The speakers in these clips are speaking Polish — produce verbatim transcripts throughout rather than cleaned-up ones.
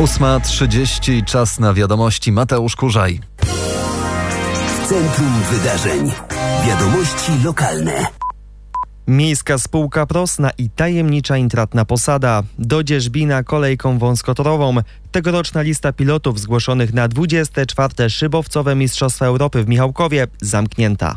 ósma trzydzieści, czas na wiadomości. Mateusz Kurzaj. W centrum wydarzeń. Wiadomości lokalne. Miejska spółka Prosna i tajemnicza intratna posada. Do Dzierżbina kolejką wąskotorową. Tegoroczna lista pilotów zgłoszonych na dwudzieste czwarte szybowcowe Mistrzostwa Europy w Michałkowie zamknięta.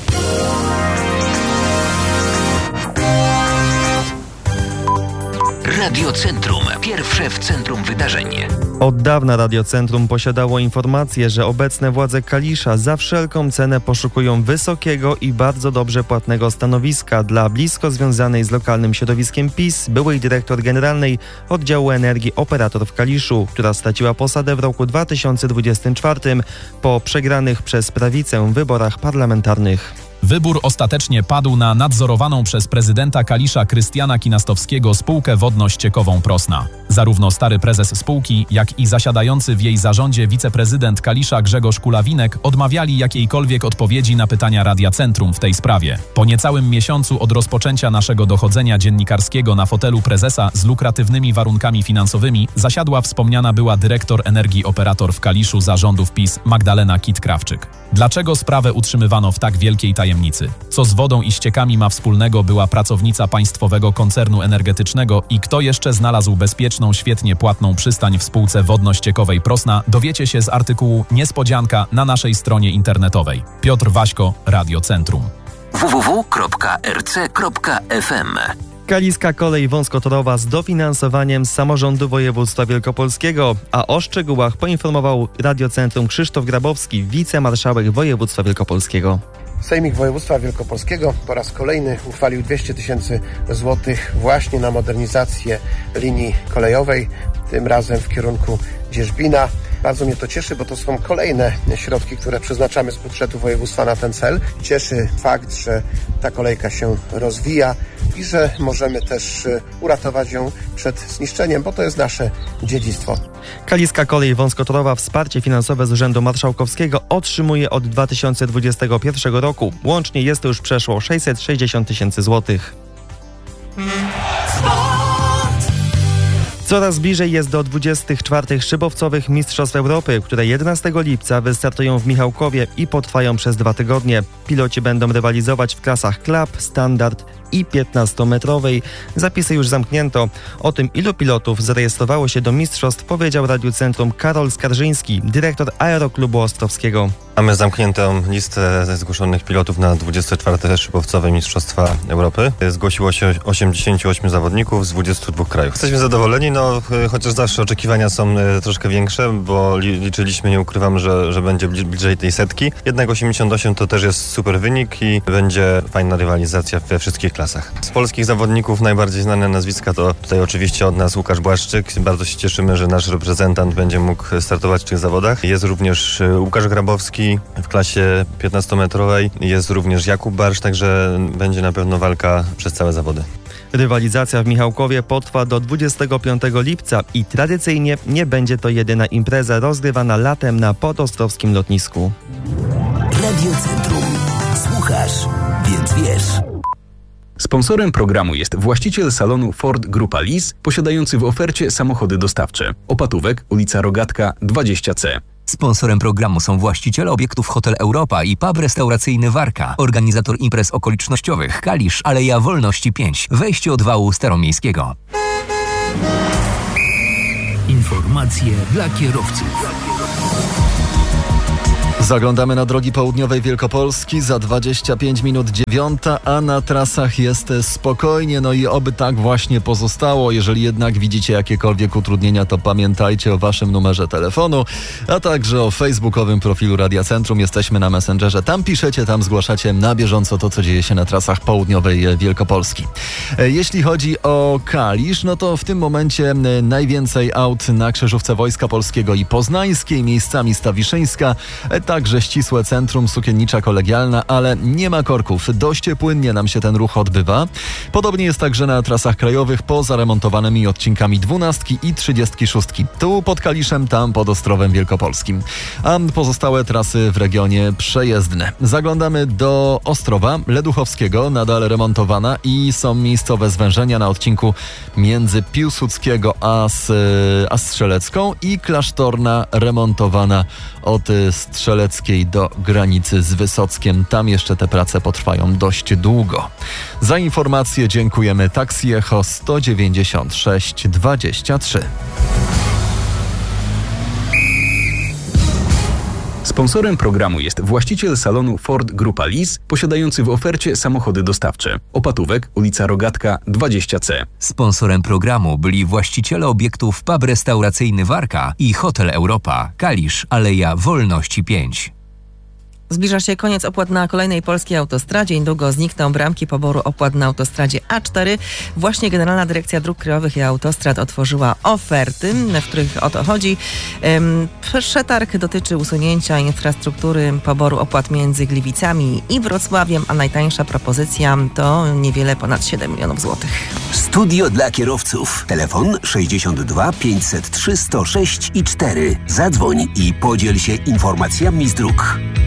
Radiocentrum. Pierwsze w centrum wydarzeń. Od dawna Radiocentrum posiadało informację, że obecne władze Kalisza za wszelką cenę poszukują wysokiego i bardzo dobrze płatnego stanowiska dla blisko związanej z lokalnym środowiskiem PiS byłej dyrektor generalnej Oddziału Energii Operator w Kaliszu, która straciła posadę w roku dwa tysiące dwudziestym czwartym po przegranych przez prawicę wyborach parlamentarnych. Wybór ostatecznie padł na nadzorowaną przez prezydenta Kalisza Krystiana Kinastowskiego spółkę wodno-ściekową Prosna. Zarówno stary prezes spółki, jak i zasiadający w jej zarządzie wiceprezydent Kalisza Grzegorz Kulawinek odmawiali jakiejkolwiek odpowiedzi na pytania Radia Centrum w tej sprawie. Po niecałym miesiącu od rozpoczęcia naszego dochodzenia dziennikarskiego na fotelu prezesa z lukratywnymi warunkami finansowymi zasiadła wspomniana była dyrektor Energii Operator w Kaliszu zarządów PiS Magdalena Kit-Krawczyk. Dlaczego sprawę utrzymywano w tak wielkiej tajemnicy? Co z wodą i ściekami ma wspólnego była pracownica państwowego koncernu energetycznego i kto jeszcze znalazł bezpieczną, świetnie płatną przystań w spółce wodno-ściekowej Prosna, dowiecie się z artykułu Niespodzianka na naszej stronie internetowej. Piotr Waśko, Radio Centrum. w w w kropka r c kropka f m. Kaliska kolej wąskotorowa z dofinansowaniem z samorządu województwa wielkopolskiego, a o szczegółach poinformował Radiocentrum Krzysztof Grabowski, wicemarszałek województwa wielkopolskiego. Sejmik Województwa Wielkopolskiego po raz kolejny uchwalił dwieście tysięcy złotych właśnie na modernizację linii kolejowej, tym razem w kierunku Dzierżbina. Bardzo mnie to cieszy, bo to są kolejne środki, które przeznaczamy z budżetu województwa na ten cel. Cieszy fakt, że ta kolejka się rozwija i że możemy też uratować ją przed zniszczeniem, bo to jest nasze dziedzictwo. Kaliska kolej wąskotorowa wsparcie finansowe z Urzędu Marszałkowskiego otrzymuje od dwa tysiące dwudziestego pierwszego roku. Łącznie jest to już przeszło sześćset sześćdziesiąt tysięcy złotych. Coraz bliżej jest do dwudziestych czwartych szybowcowych Mistrzostw Europy, które jedenastego lipca wystartują w Michałkowie i potrwają przez dwa tygodnie. Piloci będą rywalizować w klasach klap, standard i piętnastometrowej. Zapisy już zamknięto. O tym, ilu pilotów zarejestrowało się do mistrzostw, powiedział Radiu Centrum Karol Skarżyński, dyrektor Aeroklubu Ostrowskiego. Mamy zamkniętą listę zgłoszonych pilotów na dwudzieste czwarte szybowcowe Mistrzostwa Europy. Zgłosiło się osiemdziesięciu ośmiu zawodników z dwudziestu dwóch krajów. Jesteśmy zadowoleni, no chociaż zawsze oczekiwania są troszkę większe, bo liczyliśmy, nie ukrywam, że, że będzie bliżej tej setki. Jednak osiemdziesiąt osiem to też jest super wynik i będzie fajna rywalizacja we wszystkich klasach. Z polskich zawodników najbardziej znane nazwiska to tutaj oczywiście od nas Łukasz Błaszczyk. Bardzo się cieszymy, że nasz reprezentant będzie mógł startować w tych zawodach. Jest również Łukasz Grabowski w klasie piętnastometrowej. Jest również Jakub Barsz, także będzie na pewno walka przez całe zawody. Rywalizacja w Michałkowie potrwa do dwudziestego piątego lipca i tradycyjnie nie będzie to jedyna impreza rozgrywana latem na podostrowskim lotnisku. Radio Centrum. Słuchasz, więc wiesz. Sponsorem programu jest właściciel salonu Ford Grupa Lis, posiadający w ofercie samochody dostawcze. Opatówek, ulica Rogatka dwadzieścia C. Sponsorem programu są właściciele obiektów Hotel Europa i pub restauracyjny Warka, organizator imprez okolicznościowych Kalisz, Aleja Wolności pięć, wejście od wału Staromiejskiego. Informacje dla kierowców. Zaglądamy na drogi południowej Wielkopolski, za dwadzieścia pięć minut dziewiąta, a na trasach jest spokojnie, no i oby tak właśnie pozostało. Jeżeli jednak widzicie jakiekolwiek utrudnienia, to pamiętajcie o waszym numerze telefonu, a także o facebookowym profilu Radia Centrum. Jesteśmy na Messengerze, tam piszecie, tam zgłaszacie na bieżąco to, co dzieje się na trasach południowej Wielkopolski. Jeśli chodzi o Kalisz, no to w tym momencie najwięcej aut na krzyżówce Wojska Polskiego i Poznańskiej. Miejscami stawiło Wiszyńska, także ścisłe centrum, Sukiennicza Kolegialna, ale nie ma korków. Dość płynnie nam się ten ruch odbywa. Podobnie jest także na trasach krajowych po zaremontowanymi odcinkami dwunastki i trzydziestki szóstki. Tu pod Kaliszem, tam pod Ostrowem Wielkopolskim. A pozostałe trasy w regionie przejezdne. Zaglądamy do Ostrowa Leduchowskiego, nadal remontowana i są miejscowe zwężenia na odcinku między Piłsudskiego a, a Strzelecką i Klasztorna remontowana od Strzeleckiej do granicy z Wysockiem. Tam jeszcze te prace potrwają dość długo. Za informacje dziękujemy Taxi Echo sto dziewięćdziesiąt sześć dwadzieścia trzy. Sponsorem programu jest właściciel salonu Ford Grupa Lis, posiadający w ofercie samochody dostawcze. Opatówek, ulica Rogatka dwadzieścia C. Sponsorem programu byli właściciele obiektów pub restauracyjny Warka i Hotel Europa, Kalisz, Aleja Wolności pięć. Zbliża się koniec opłat na kolejnej polskiej autostradzie. Niedługo znikną bramki poboru opłat na autostradzie A cztery. Właśnie Generalna Dyrekcja Dróg Krajowych i Autostrad otworzyła oferty, w których o to chodzi. Przetarg dotyczy usunięcia infrastruktury poboru opłat między Gliwicami i Wrocławiem, a najtańsza propozycja to niewiele ponad siedem milionów złotych. Studio dla kierowców. Telefon sześćdziesiąt dwa pięćset trzy sto sześć i cztery. Zadzwoń i podziel się informacjami z dróg.